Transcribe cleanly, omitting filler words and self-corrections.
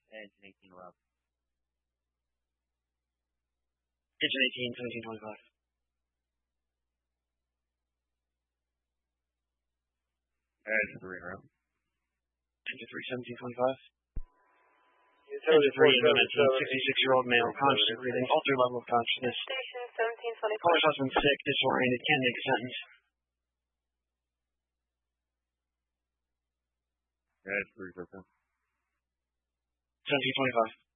Engine 18 allowed. Engine 18, 1725. Engine 3 route. Engine 3, 1725. Engine 3, Momentum, 66-year-old male, conscious of breathing, altered level of consciousness. Station 1725. Caller's husband sick, disoriented, can't make a sentence. Engine 3, 13. 1725.